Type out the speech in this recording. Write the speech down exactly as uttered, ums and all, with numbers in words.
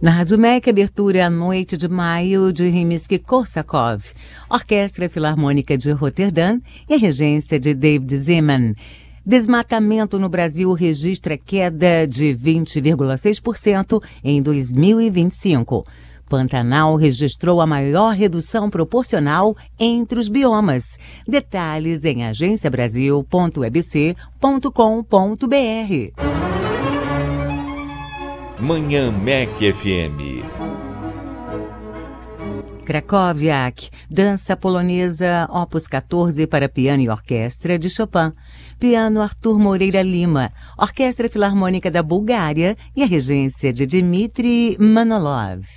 Na Rádio M E C, abertura à noite de maio de Rimsky-Korsakov, Orquestra Filarmônica de Roterdã e a regência de David Zeman. Desmatamento no Brasil registra queda de vinte vírgula seis por cento em dois mil e vinte e cinco. Pantanal registrou a maior redução proporcional entre os biomas. Detalhes em agência brasil ponto webc ponto com ponto br. Manhã M E C F M. Krakowiak, dança polonesa opus quatorze para piano e orquestra de Chopin. Piano Arthur Moreira Lima, Orquestra Filarmônica da Bulgária e a regência de Dmitry Manolov.